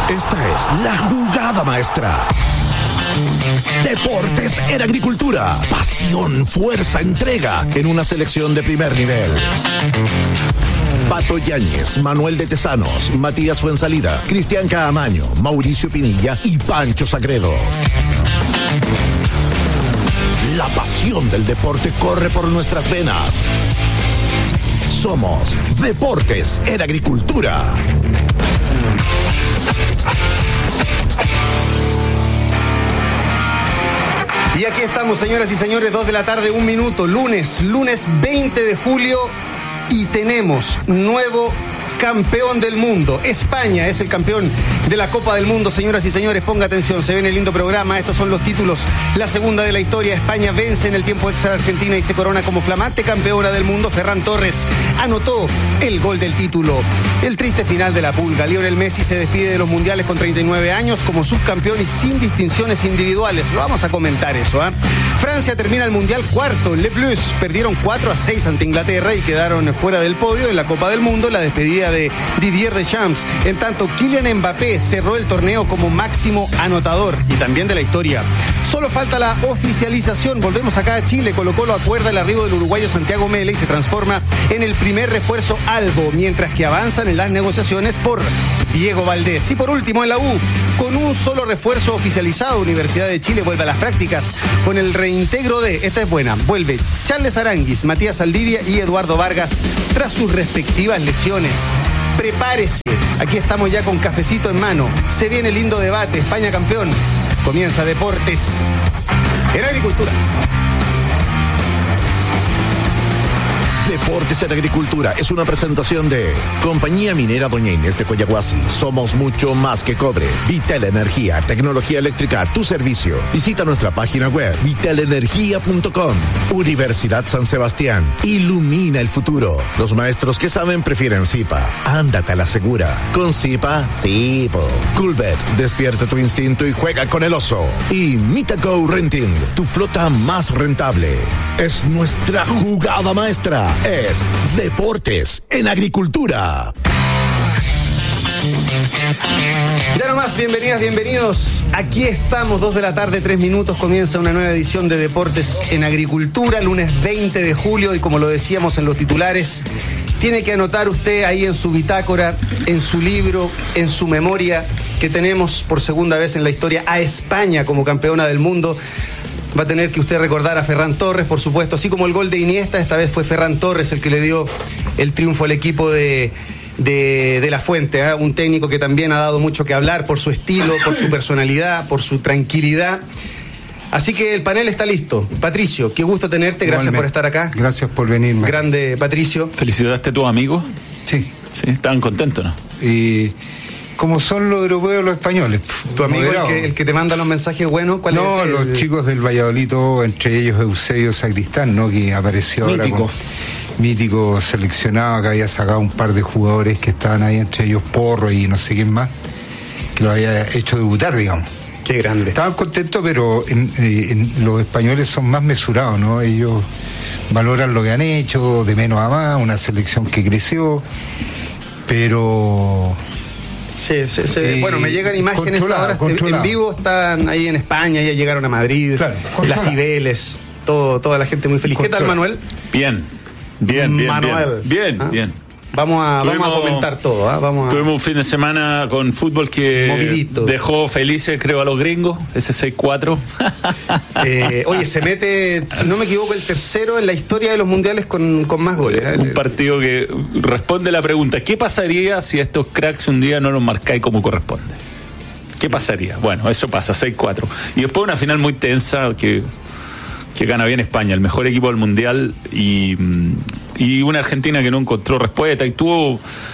Esta es la jugada maestra. Deportes en agricultura. Pasión, fuerza, entrega en una selección de primer nivel. Pato Yáñez, Manuel de Tesanos, Matías Fuensalida, Cristian Caamaño, Mauricio Pinilla y Pancho Sagredo. La pasión del deporte corre por nuestras venas. Somos Deportes en Agricultura. Y aquí estamos, señoras y señores, 2 de la tarde, 1 minuto, lunes 20 de julio, y tenemos nuevo campeón del mundo. España es el campeón de la Copa del Mundo, señoras y señores. Ponga atención, se viene el lindo programa. Estos son los títulos. La segunda de la historia. España vence en el tiempo extra a Argentina y se corona como flamante campeona del mundo. Ferran Torres anotó el gol del título. El triste final de la pulga. Lionel Messi se despide de los mundiales con 39 años como subcampeón y sin distinciones individuales. Lo vamos a comentar eso, ¿eh? Francia termina el mundial cuarto. Le Plus perdieron 4-6 ante Inglaterra y quedaron fuera del podio en la Copa del Mundo. La despedida de Didier Deschamps. En tanto, Kylian Mbappé cerró el torneo como máximo anotador y también de la historia. Solo falta la oficialización. Volvemos acá a Chile. Colo-Colo acuerda el arribo del uruguayo Santiago Mele y se transforma en el primer refuerzo albo, mientras que avanzan en las negociaciones por Diego Valdés. Y por último, en la U, con un solo refuerzo oficializado, Universidad de Chile vuelve a las prácticas con el reintegro de, esta es buena, vuelve Charles Aranguis, Matías Saldivia y Eduardo Vargas tras sus respectivas lesiones. Prepárese, aquí estamos ya con cafecito en mano. Se viene el lindo debate, España campeón. Comienza Deportes en Agricultura. Deportes en Agricultura es una presentación de Compañía Minera Doña Inés de Coyahuasi. Somos mucho más que cobre. Vitel Energía, tecnología eléctrica a tu servicio. Visita nuestra página web vitelenergia.com. Universidad San Sebastián. Ilumina el futuro. Los maestros que saben prefieren Zipa. Ándate a la segura. Con Zipa, sí, po. Coolbet, despierta tu instinto y juega con el oso. Y Mitaco Renting, tu flota más rentable. Es nuestra jugada maestra. Es Deportes en Agricultura. Ya nomás, bienvenidas, bienvenidos. Aquí estamos, 2 de la tarde, 3 minutos. Comienza una nueva edición de Deportes en Agricultura, lunes 20 de julio. Y como lo decíamos en los titulares, tiene que anotar usted ahí en su bitácora, en su libro, en su memoria, que tenemos por segunda vez en la historia a España como campeona del mundo. Va a tener que usted recordar a Ferran Torres, por supuesto, así como el gol de Iniesta. Esta vez fue Ferran Torres el que le dio el triunfo al equipo de La Fuente, ¿eh? Un técnico que también ha dado mucho que hablar por su estilo, por su personalidad, por su tranquilidad. Así que el panel está listo. Patricio, qué gusto tenerte, gracias por estar acá. Gracias por venirme. Grande, Patricio. ¿Felicitaste a tus amigos? Sí. Sí, estaban contentos, ¿no? Y como son los europeos los españoles. ¿Tu amigo el que te manda los mensajes buenos? ¿Cuál no, es los chicos del Valladolid, entre ellos Eusebio Sacristán, ¿no? Que apareció mítico. Ahora mítico seleccionado, que había sacado un par de jugadores que estaban ahí, entre ellos Porro y no sé quién más, que lo había hecho debutar, digamos. Qué grande. Estaban contentos, pero los españoles son más mesurados, ¿no? Ellos valoran lo que han hecho, de menos a más, una selección que creció, pero... Sí. Bueno, me llegan imágenes ahora en vivo, están ahí en España, ya llegaron a Madrid, claro, las Cibeles, toda la gente muy feliz. ¿Qué tal, Manuel? Bien. Manuel. Bien. Vamos a comentar todo, ¿eh? Tuvimos un fin de semana con fútbol que movidito. Dejó felices, creo, a los gringos, ese 6-4. Oye, se mete, si no me equivoco, el tercero en la historia de los mundiales con más goles. Un partido que responde la pregunta: ¿qué pasaría si a estos cracks un día no los marcáis como corresponde? ¿Qué pasaría? Bueno, eso pasa, 6-4. Y después una final muy tensa que gana bien España, el mejor equipo del mundial, y una Argentina que no encontró respuesta y tuvo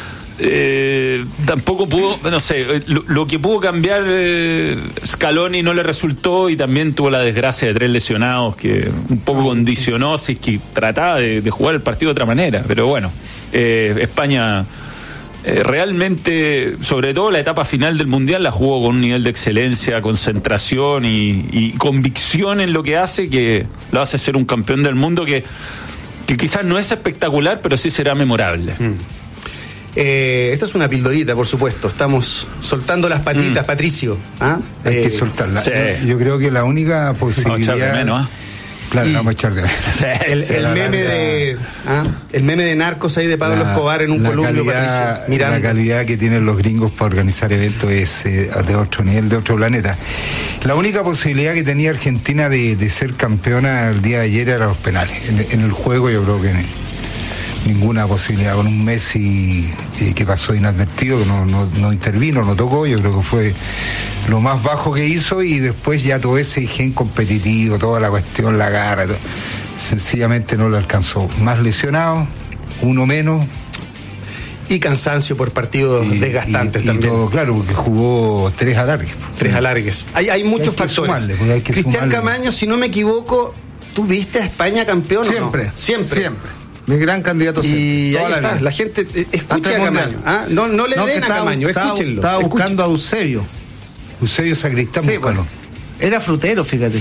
tampoco pudo, no sé, lo que pudo cambiar Scaloni no le resultó, y también tuvo la desgracia de 3 lesionados que un poco condicionó si es que trataba de jugar el partido de otra manera. Pero bueno, España realmente, sobre todo la etapa final del mundial, la jugó con un nivel de excelencia, concentración y convicción en lo que hace, que lo hace ser un campeón del mundo que quizás no es espectacular, pero sí será memorable. Esto es una pildorita, por supuesto. Estamos soltando las patitas, Patricio. Hay que soltarla. Sí. Yo creo que la única posibilidad... Claro, vamos a echar de menos. El meme de Narcos ahí de Pablo Escobar en un columpio, Patricio. La calidad que tienen los gringos para organizar eventos es de otro nivel, de otro planeta. La única posibilidad que tenía Argentina de ser campeona el día de ayer era los penales. En el juego yo creo que ninguna posibilidad, con un Messi que pasó inadvertido, que no intervino, no tocó. Yo creo que fue lo más bajo que hizo, y después ya todo ese gen competitivo, toda la cuestión, la garra, sencillamente no le alcanzó. Más lesionado, uno menos. Y cansancio por partidos desgastantes también. Todo, claro, porque jugó 3 alargues. 3 alargues. Hay muchos factores. Cristian Camaño, si no me equivoco, ¿tú viste a España campeón siempre, o no? Siempre. Mi gran candidato siempre. Y ahí está, la gente escucha a Camaño. No le den a Camaño, escúchenlo. Estaba buscando a Eusebio. Eusebio Sacristán, sí, bueno. Era frutero, fíjate.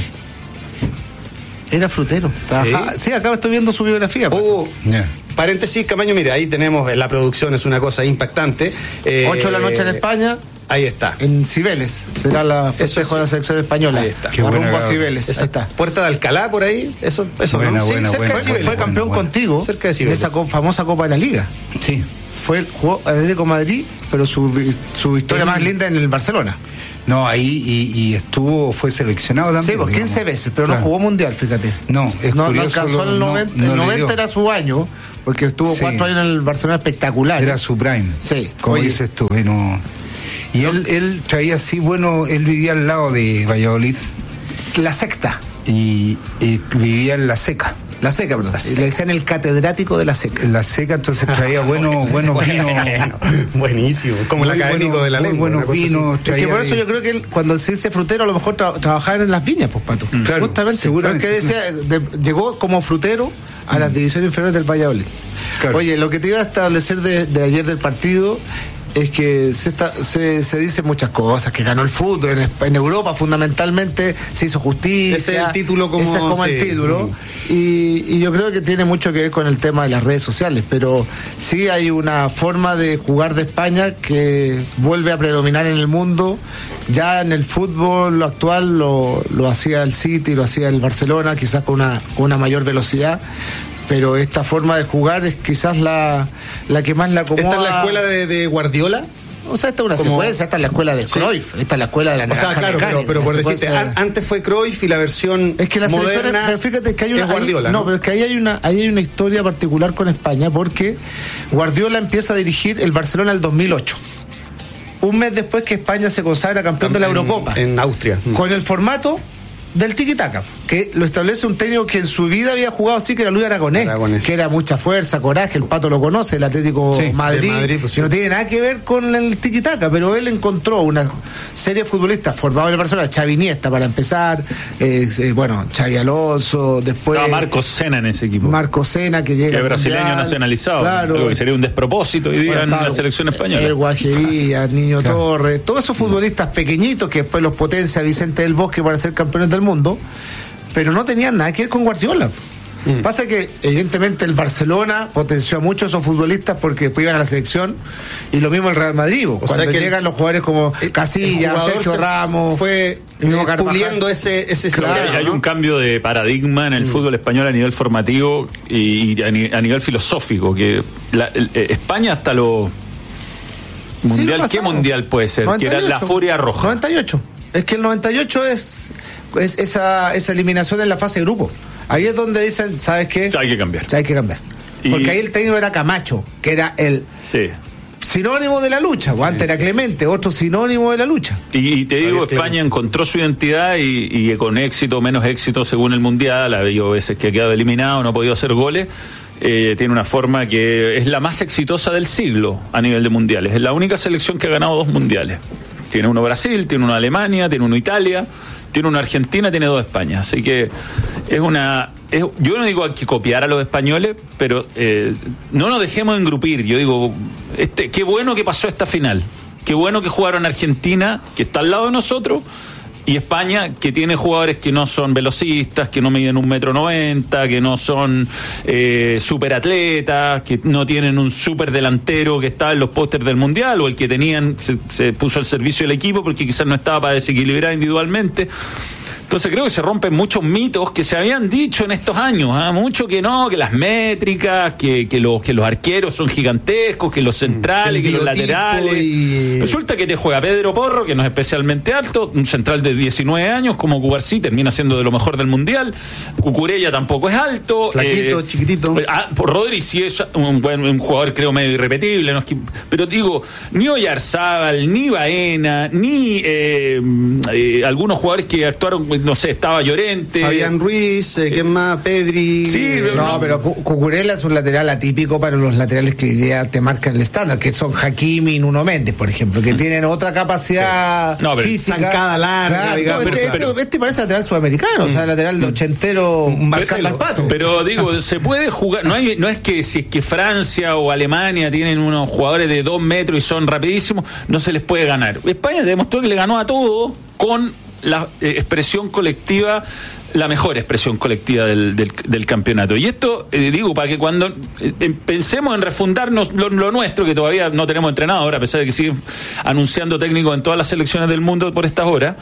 Era frutero. Sí, acá estoy viendo su biografía. Paréntesis, Camaño, mire, ahí tenemos, la producción es una cosa impactante. 8 de la noche en España. Ahí está. En Cibeles. Será la festejo de la selección española. Ahí está. Rumbo a Cibeles. Ahí está. Puerta de Alcalá, por ahí. Eso buena, ¿no? Buena, cerca buena, de Cibeles. Fue campeón contigo. Cerca de Cibeles. En esa famosa Copa de la Liga. Sí. Jugó Atlético Madrid, pero su historia más linda en el Barcelona. No, ahí fue seleccionado también. Sí, pues 15 veces, pero no jugó mundial, fíjate. No alcanzó el 90. El 90 era su año, porque estuvo 4 años en el Barcelona espectacular. Era su prime. Sí. Como dices tú, Y él traía así, él vivía al lado de Valladolid. La secta. Y vivía en La Seca. La Seca, perdón. Le decían el catedrático de La Seca. La Seca, entonces traía buenos vinos. Buenísimo, como el académico de la lengua. Buenos vinos. Es que por eso yo creo que cuando se dice frutero, a lo mejor trabajaba en las viñas, pues, Pato. Claro, justamente. seguramente. Porque decía, llegó como frutero a las divisiones inferiores del Valladolid. Claro. Oye, lo que te iba a establecer de ayer del partido es que se dicen muchas cosas, que ganó el fútbol en Europa fundamentalmente, se hizo justicia. Ese es el título ese es como el título. Y yo creo que tiene mucho que ver con el tema de las redes sociales, pero sí hay una forma de jugar de España que vuelve a predominar en el mundo. Ya en el fútbol lo actual lo hacía el City, lo hacía el Barcelona, quizás con una mayor velocidad. Pero esta forma de jugar es quizás la que más la acomoda. ¿Esta es la escuela de Guardiola? O sea, esta es una secuencia, esta es la escuela de Cruyff, esta es la escuela de la naranja mecánica. Pero por decirte, antes fue Cruyff y la versión es que la moderna pero fíjate que hay una, es Guardiola, ¿no? Pero es que ahí hay una historia particular con España, porque Guardiola empieza a dirigir el Barcelona en el 2008. Un mes después que España se consagra campeón de la Eurocopa. En Austria. Con el formato del tiki-taka, que lo establece un técnico que en su vida había jugado así, que era Luis Aragonés, que era mucha fuerza, coraje, el Pato lo conoce, el Atlético Madrid, pues, que no tiene nada que ver con el tiki-taka, pero él encontró una serie de futbolistas formados en el Barcelona, Xavi Iniesta para empezar, Xavi Alonso, después... Estaba Marcos Sena en ese equipo. Marcos Sena, que llega... Que es brasileño nacionalizado, claro, lo que sería un despropósito hoy día en la selección española. El Guajería, Niño Torres, todos esos futbolistas pequeñitos que después los potencia Vicente del Bosque para ser campeones del mundo, pero no tenían nada que ver con Guardiola. Pasa que evidentemente el Barcelona potenció a muchos de esos futbolistas porque después iban a la selección, y lo mismo el Real Madrid, cuando llegan los jugadores como Casillas, Sergio Ramos, fue puliendo ese claro, hay un cambio de paradigma en el fútbol español a nivel formativo y a nivel filosófico, que España hasta lo mundial, ¿qué mundial puede ser? 98, que era la furia roja. 98. Es que el 98 es esa eliminación en la fase de grupo. Ahí es donde dicen, ¿sabes qué? Ya hay que cambiar. Porque ahí el técnico era Camacho, que era el sinónimo de la lucha. Antes era Clemente, otro sinónimo de la lucha. Y te digo, España encontró su identidad y con éxito o menos éxito según el Mundial. Ha habido veces que ha quedado eliminado, no ha podido hacer goles. Tiene una forma que es la más exitosa del siglo a nivel de mundiales. Es la única selección que ha ganado 2 mundiales. Tiene uno Brasil, tiene uno Alemania, tiene uno Italia, tiene uno Argentina, tiene 2 España. Así que yo no digo hay que copiar a los españoles, pero no nos dejemos engrupir. Yo digo, qué bueno que pasó esta final. Qué bueno que jugaron Argentina, que está al lado de nosotros, Y España, que tiene jugadores que no son velocistas, que no miden 1,90 m, que no son superatletas, que no tienen un super delantero que está en los pósters del Mundial, o el que tenían se puso al servicio del equipo porque quizás no estaba para desequilibrar individualmente. Entonces creo que se rompen muchos mitos que se habían dicho en estos años, mucho que no, que las métricas, que los arqueros son gigantescos, que los centrales, que los laterales. Resulta que te juega Pedro Porro, que no es especialmente alto, un central de 19 años, como Cubarsí, termina siendo de lo mejor del Mundial. Cucurella tampoco es alto. Flaquito, chiquitito. Rodri sí es un jugador, creo, medio irrepetible, ¿no? Pero digo, ni Oyarzábal, ni Baena, ni algunos jugadores que actuaron, no sé, estaba Llorente, Fabián Ruiz, ¿quién más? Pedri. Sí, pero Cucurella es un lateral atípico para los laterales que hoy día te marcan el estándar, que son Hakimi y Nuno Méndez, por ejemplo, que tienen otra capacidad física. Zancada larga, claro, este parece lateral sudamericano, o sea, lateral de ochentero, marcando al pato. Pero digo, se puede jugar, no es que si es que Francia o Alemania tienen unos jugadores de 2 metros y son rapidísimos, no se les puede ganar. España demostró que le ganó a todo con la expresión colectiva, la mejor expresión colectiva del campeonato. Y esto, digo, para que cuando pensemos en refundarnos lo nuestro, que todavía no tenemos entrenador, a pesar de que siguen anunciando técnicos en todas las selecciones del mundo por estas horas,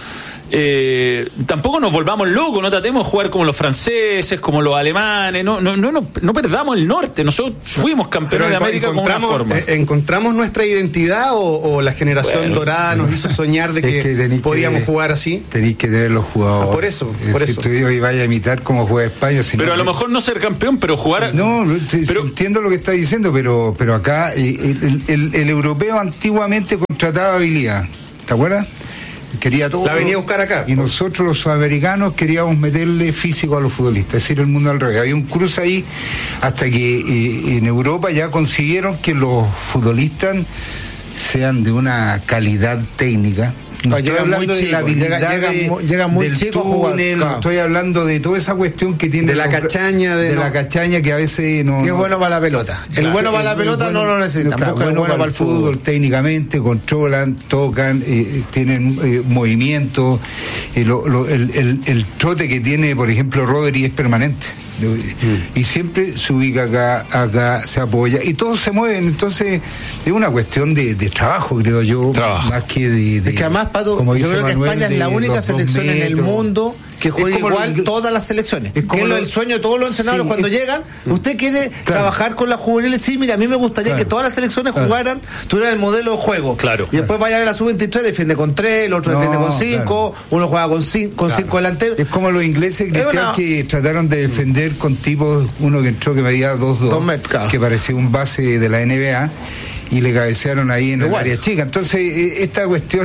tampoco nos volvamos locos, no tratemos de jugar como los franceses, como los alemanes, no perdamos el norte. Nosotros fuimos campeones de América con una forma. ¿Encontramos nuestra identidad o la generación dorada nos hizo soñar de que podíamos jugar así? Tenéis que tener los jugadores. Por eso. Tú y vaya a imitar cómo juega España. Pero a lo mejor no ser campeón, pero jugar. No, entiendo lo que está diciendo, pero acá el europeo antiguamente contrataba habilidad. ¿Te acuerdas? Quería todo. La venía a buscar acá. Y nosotros los sudamericanos queríamos meterle físico a los futbolistas, es decir, el mundo al revés. Había un cruce ahí hasta que en Europa ya consiguieron que los futbolistas sean de una calidad técnica. No estoy hablando de la habilidad llega muy del chico túnel, claro. Estoy hablando de toda esa cuestión que tiene de la cachaña la cachaña que a veces no. Que es bueno para la pelota. El bueno para la pelota no lo necesita. Claro, bueno para el fútbol, técnicamente controlan, tocan, tienen movimiento. El trote que tiene, por ejemplo, Rodri es permanente. Y siempre se ubica acá se apoya y todos se mueven. Entonces es una cuestión de trabajo, creo yo, más que de es que además, Pato, yo creo que España es la única selección en el mundo que juega igual todas las selecciones. Es como el sueño de todos los entrenadores cuando llegan. Usted quiere trabajar con las juveniles. Sí, mira, a mí me gustaría que todas las selecciones jugaran, tuvieran el modelo de juego. Y después vaya a ver la sub-23, defiende con 3, el otro defiende con 5, uno juega con 5 delanteros. Es como los ingleses que trataron de defender con tipos, uno que entró que medía 2'2", que parecía un base de la NBA, y le cabecearon ahí en el área chica. Entonces esta cuestión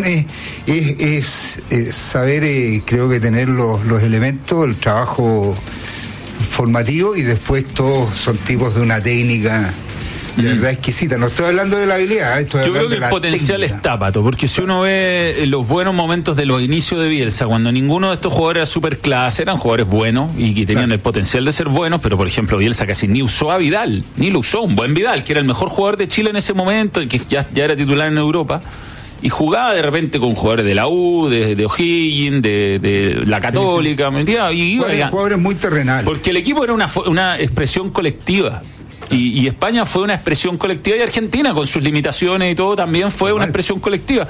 es saber, creo que tener los elementos, el trabajo formativo, y después todos son tipos de una técnica de verdad exquisita. No estoy hablando de la habilidad, yo creo que el potencial está, Pato, porque si uno ve los buenos momentos de los inicios de Bielsa, cuando ninguno de estos jugadores era superclase, eran jugadores buenos y que tenían el potencial de ser buenos, pero por ejemplo Bielsa casi ni usó a Vidal, ni lo usó, un buen Vidal, que era el mejor jugador de Chile en ese momento y que ya era titular en Europa. Y jugaba de repente con jugadores de la U, de O'Higgins, de la Católica, y jugadores muy terrenales. Porque el equipo era una expresión colectiva. Y España fue una expresión colectiva, y Argentina, con sus limitaciones y todo, también fue una expresión colectiva.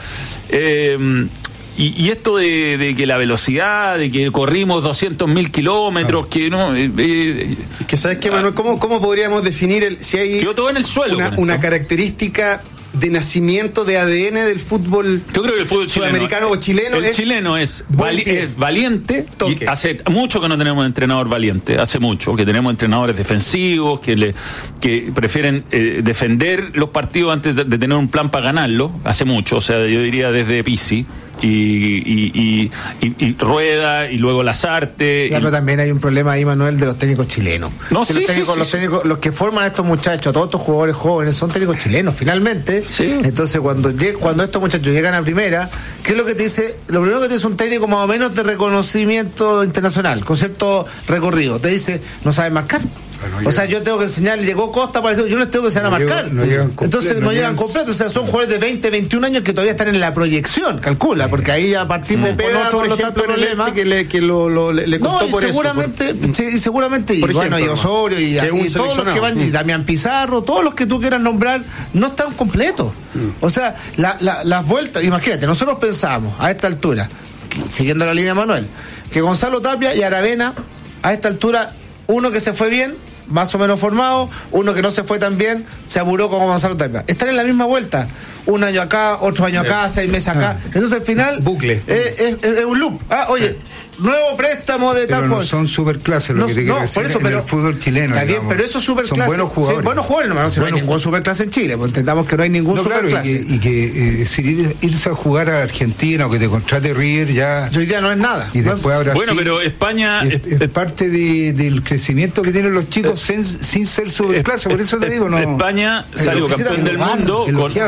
Y esto de que la velocidad, de que corrimos 200.000 kilómetros, que no. Que sabes qué, Manuel, ¿cómo podríamos definir si hay quedó todo en el suelo una característica de nacimiento de ADN del fútbol? Yo creo que el fútbol sudamericano o chileno chileno es valiente. Y hace mucho que no tenemos entrenador valiente, hace mucho que tenemos entrenadores defensivos que prefieren defender los partidos antes de tener un plan para ganarlo, hace mucho, o sea, yo diría desde Pizzi y Rueda, y luego Lazarte. Claro, también hay un problema ahí, Manuel, de los técnicos chilenos. Los técnicos, los que forman a estos muchachos, a todos estos jugadores jóvenes, son técnicos chilenos, finalmente. Entonces, cuando estos muchachos llegan a primera, ¿qué es lo que te dice? Lo primero que te dice un técnico más o menos de reconocimiento internacional, con cierto recorrido. Te dice, no sabes marcar. O sea, yo tengo que enseñar, llegó Costa, yo no les tengo que enseñar a marcar. Entonces no llegan completos. O sea, son jugadores de 20, 21 años que todavía están en la proyección, calcula, porque ahí ya partimos con otro problema. Que le costó no, por seguramente, eso. Seguramente, por ejemplo, y Osorio, y todos los que van, y Damián Pizarro, todos los que tú quieras nombrar, no están completos. O sea, las vueltas, imagínate, nosotros pensamos a esta altura, siguiendo la línea de Manuel, que Gonzalo Tapia y Aravena, a esta altura, uno que se fue bien, más o menos formado, uno que no se fue tan bien, se apuró como Gonzalo Tapia. Están en la misma vuelta, un año acá, 8 años acá, 6 meses acá. Entonces al final bucle. Es un loop. Oye, nuevo préstamo de tal cosa. No son superclases lo que te quiero decir, por eso, en el fútbol chileno. Está bien, pero esos superclases son buenos jugadores. Sí, buenos jugadores, no hay ningún superclase en Chile, pues intentamos que no hay ningún superclase. Y que irse a jugar a Argentina o que te contrate River ya. Hoy día no es nada. Y después ahora bueno, pero España es parte del crecimiento que tienen los chicos sin ser superclase. Por eso te digo, no. España salió campeón del mundo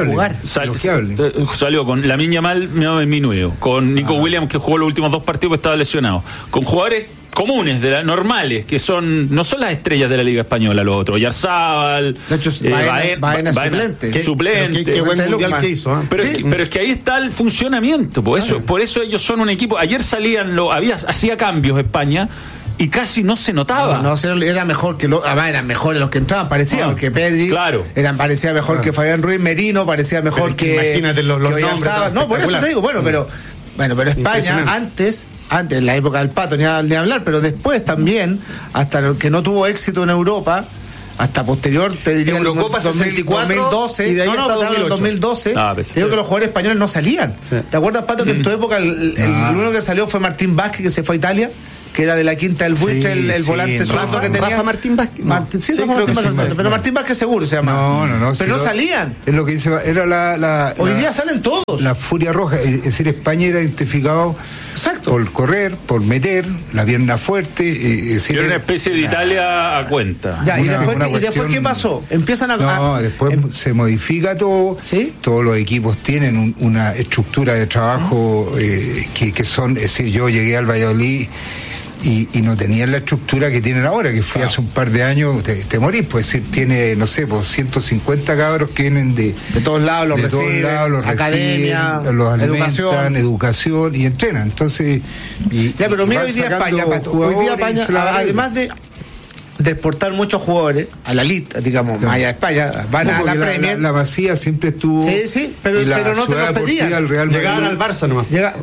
salió con Lamine Yamal disminuido, con Nico Williams, que jugó los últimos 2 partidos porque estaba lesionado, con jugadores comunes, normales, que no son las estrellas de la Liga Española, los otros. Yarzábal, de hecho, Baena suplente. Qué buen mundial que hizo. Pero es que ahí está el funcionamiento. Por eso ellos son un equipo. Ayer hacía cambios España y casi no se notaba. No, era mejor que eran mejores los que entraban, parecía, porque Pedri parecía mejor que Fabián Ruiz, Merino parecía mejor que. Imagínate los nombres. No, por eso te digo, pero España antes, en la época del Pato, ni hablar, pero después también, hasta que no tuvo éxito en Europa, hasta posterior, te diría, Eurocopa 2012, y de ahí hasta 2012, digo que los jugadores españoles no salían. ¿Te acuerdas, Pato, que en tu época el único que salió fue Martín Vázquez, que se fue a Italia? Que era de la Quinta del Buitre, el volante zurdo que tenía. Rafa Martín Vázquez. Pero Martín Vázquez seguro se llama. No. Pero no salían. Es lo que dice, era hoy día salen todos. La furia roja. Es decir, España era identificado por correr, por meter, la pierna fuerte. Era una especie de Italia a cuenta. ¿Y después qué pasó? Empiezan después se modifica todo. ¿Sí? Todos los equipos tienen una estructura de trabajo que son, es decir, yo llegué al Valladolid y no tenían la estructura que tienen ahora, que fui hace un par de años, te morís, pues decir, tiene, no sé, pues 150 cabros que vienen de todos lados, los reciben, academia, los alimentan, educación y entrenan. Entonces, pero mira hoy día España, además de exportar muchos jugadores a la elite, digamos, más allá de España, van a la Premier. La Masía siempre estuvo. Sí, pero no te lo pedían. Llegaban al Barça nomás.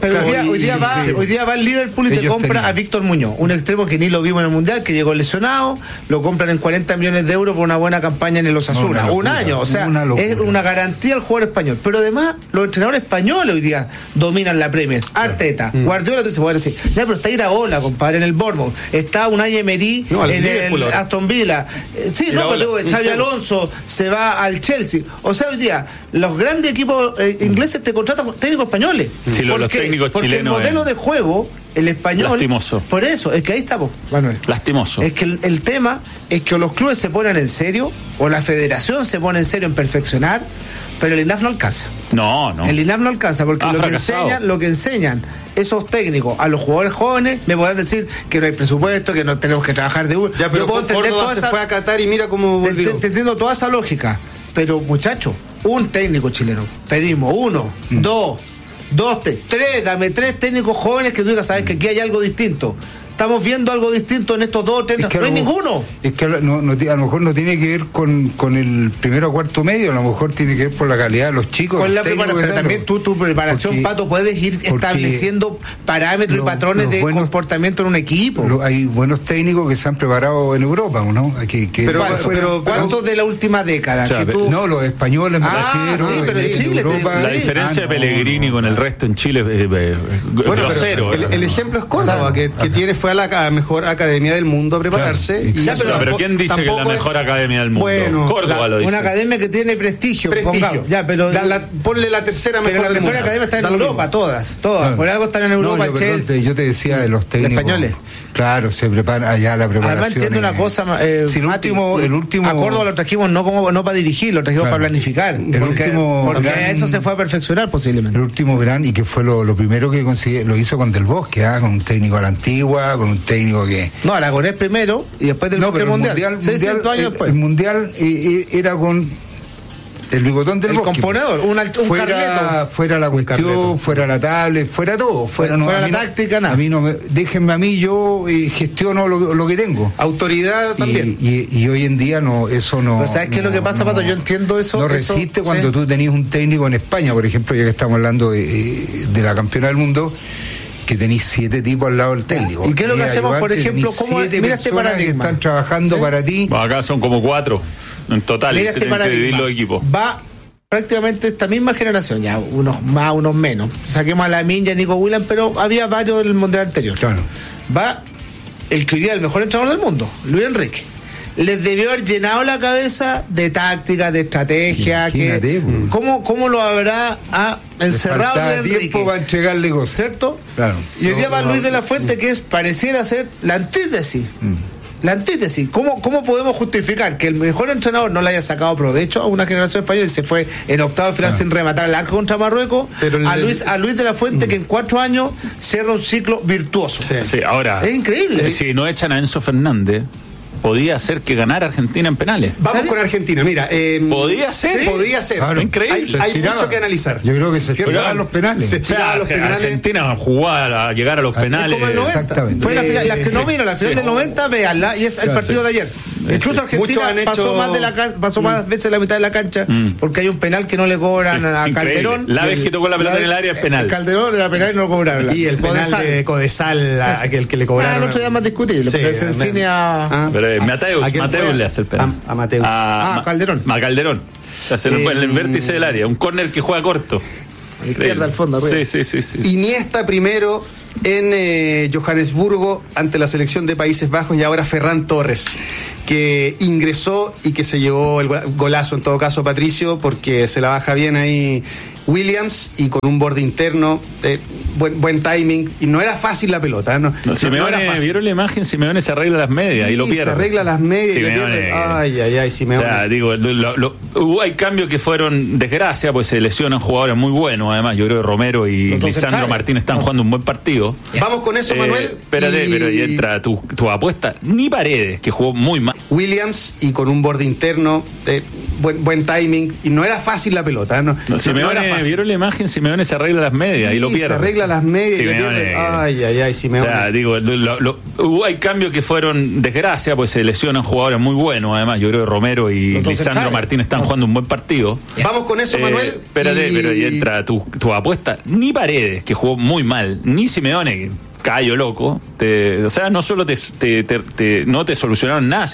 Hoy día va el Liverpool y te compra a Víctor Muñoz, un extremo que ni lo vimos en el Mundial, que llegó lesionado, lo compran en 40 millones de euros por una buena campaña en el Osasuna. Un año, o sea, es una garantía al jugador español. Pero además, los entrenadores españoles hoy día dominan la Premier. Arteta, Guardiola, tú se puede decir, pero está Iraola, compadre, en el Bournemouth, está Unai Emery en el Aston Villa, Xabi Alonso se va al Chelsea. O sea, hoy día los grandes equipos ingleses te contratan técnicos españoles. Sí, los técnicos porque chilenos. El modelo de juego, el español. Lastimoso. Por eso, es que ahí estamos, Manuel. Lastimoso. Es que el tema es que los clubes se ponen en serio, o la federación se pone en serio en perfeccionar, pero el INAF no alcanza. No. El INAF no alcanza, porque lo que enseñan esos técnicos a los jugadores jóvenes, me podrán decir que no hay presupuesto, que no tenemos que trabajar de uno. Ya, pero Córdoba se fue a Qatar y mira cómo volvió. Te entiendo toda esa lógica, pero muchachos, un técnico chileno, pedimos 1, 2, 3, dame 3 técnicos jóvenes que tú digas, sabes que aquí hay algo distinto. Estamos viendo algo distinto en estos 2 o 3, no hay ninguno. Es que a lo mejor no tiene que ver con el primero o cuarto medio, a lo mejor tiene que ver por la calidad de los chicos. Con la preparación, pero también tu preparación, Pato, puedes ir estableciendo parámetros y patrones de comportamiento en un equipo. Hay buenos técnicos que se han preparado en Europa, ¿no? Pero ¿cuántos de la última década? O sea, los españoles me refiero. Sí, pero en Chile, Europa, la diferencia de Pellegrini con el resto en Chile es grosero. El ejemplo es Córdoba, que tiene fue a la mejor academia del mundo a prepararse. Pero ¿quién dice que es la mejor academia del mundo? Bueno, Córdoba lo dice. Una academia que tiene prestigio. Pero ponle la tercera mejor. Pero la mejor academia está en Europa, todas. Por algo están en Europa. Yo te decía de los técnicos españoles. Claro, se prepara allá la preparación. Además entiendo una cosa, si el último a Córdoba lo trajimos no para dirigir, lo trajimos para planificar. Porque eso se fue a perfeccionar posiblemente. El último gran, y que fue lo primero que lo hizo con Del Bosque, con un técnico a la antigua, estaba con un técnico que... No, Aragonés primero y después del mundial. 600 años después. El mundial era con el bigotón del Bosque. Componedor, un Carleto. Fuera la cuestión, fuera la tablet, fuera todo. Fuera la táctica, nada. A mí déjenme a mí, yo gestiono lo que tengo. Autoridad también. Y hoy en día eso no... Pero ¿sabes qué es lo que pasa, Pato? Yo entiendo eso. No resiste cuando tú tenías un técnico en España, por ejemplo, ya que estamos hablando de la campeona del mundo, que tenéis 7 tipos al lado del técnico. ¿Y qué es lo que hacemos, por ejemplo? Mira este paradigma que están trabajando para ti. Bueno, acá son como 4 en total. Mira este paradigma. Los equipos. Va prácticamente esta misma generación, ya unos más, unos menos. Saquemos a Lamin y a Nico Williams, pero había varios en el mundial anterior. Claro. Va el que hoy día es el mejor entrenador del mundo, Luis Enrique. Les debió haber llenado la cabeza de táctica, de estrategia. ¿Cómo lo habrá encerrado Luis Enrique? Tiempo para entregarle cosas, ¿cierto? Claro. Y hoy día va Luis de la Fuente, que pareciera ser la antítesis. La antítesis. ¿Cómo podemos justificar que el mejor entrenador no le haya sacado provecho a una generación española y se fue en octavo de final sin rematar el arco contra Marruecos? Pero a Luis de la Fuente, que en 4 años cierra un ciclo virtuoso. Sí, ahora. Es increíble. Si no echan a Enzo Fernández, podía ser que ganara Argentina en penales. Vamos con Argentina, mira. Podía ser. Sí, podía ser. Claro. Increíble. Hay mucho que analizar. Yo creo que se tiraban los penales. Argentina jugar a llegar a los penales. Como el 90. Exactamente. Fue la final, las que no vino, la final del 90, véanla, y es el partido de ayer. Incluso Argentina pasó más veces la mitad de la cancha porque hay un penal que no le cobran a Calderón. La vez que tocó la pelota en el área es penal. Calderón era penal y no lo cobraron. Y el penal de Codesal, aquel que le cobraron. El otro día más discutible, porque se enseña Mateus le hace el penal. A Mateus. Calderón. A Calderón. El vértice del área, un córner que juega corto. A la izquierda, al fondo. Sí. Iniesta primero en Johannesburgo ante la selección de Países Bajos, y ahora Ferran Torres, que ingresó y que se llevó el golazo, en todo caso, Patricio, porque se la baja bien ahí Williams y con un borde interno, buen timing, y no era fácil la pelota. Simeone, ¿vieron la imagen? Simeone se arregla las medias y lo pierde. Se arregla las medias Simeone, y lo pierde. Ay, Simeone. O sea, digo, hay cambios que fueron desgracia, pues se lesionan jugadores muy buenos. Además, yo creo que Romero y Lisandro Martínez están jugando un buen partido. Vamos con eso, Manuel. Espérate, pero y entra tu apuesta. Ni Paredes, que jugó muy mal. Williams y con un borde interno, buen timing, y no era fácil la pelota. Simeone, ¿vieron la imagen? Simeone se arregla las medias y lo pierde. Se arregla las medias Simeone, y lo pierde. Ay, Simeone. O sea, digo, hay cambios que fueron desgracia, pues se lesionan jugadores muy buenos. Además, yo creo que Romero y Lisandro Martínez están jugando un buen partido. Vamos con eso, Manuel. Espérate, pero y entra tu apuesta. Ni Paredes, que jugó muy mal, ni Simeone, que callo loco, o sea, no solo no te solucionaron nada,